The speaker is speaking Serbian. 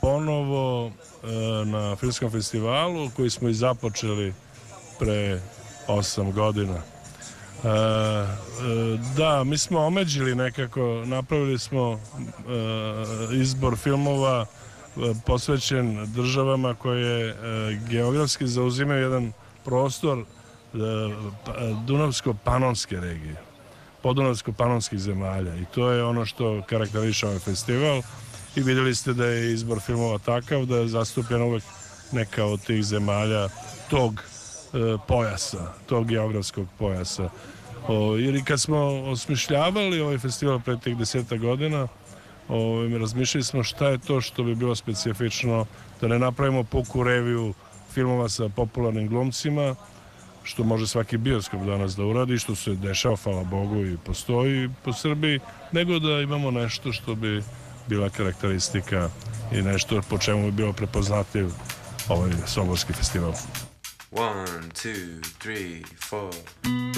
ponovo na filmskom festivalu koji smo i započeli pre 8 godina. Da, mi smo omeđili nekako, napravili smo izbor filmova posvećen državama koje geografski zauzimaju jedan prostor Dunavsko-panonske regije, podunavsko-panonskih zemalja, i to je ono što karakteriše ovaj festival. I vidjeli ste da je izbor filmova takav da je zastupljena uvek neka od tih zemalja tog pojasa, tog geografskog pojasa. Jer i kad smo osmišljavali ovaj festival pre tih 10 godina, razmišljali smo šta je to što bi bilo specifično, da ne napravimo puku reviju filmova sa popularnim glumcima, što može svaki bioskop danas da uradi, što se dešava, hvala Bogu, i postoji po Srbiji, nego da imamo nešto što bi bila karakteristika i nešto po čemu bi bio prepoznatljiv ovaj Somborski festival. 1, 2, 3, 4